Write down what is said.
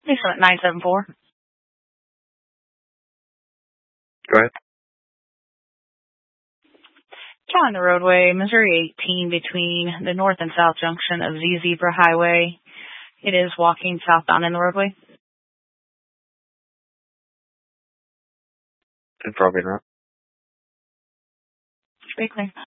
Please at 974. Go ahead. On the roadway, Missouri 18 between the north and south junction of Z Zebra Highway. It is walking southbound in the roadway. And probably not. Should be clear.